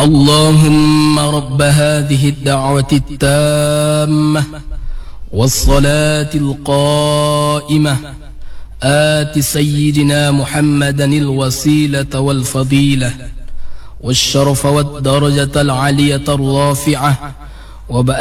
اللهم رب هذه الدعوة التامة والصلاة القائمة آت سيدنا محمدا الوسيلة والفضيلة والشرف والدرجة العالية الرافعة وبعث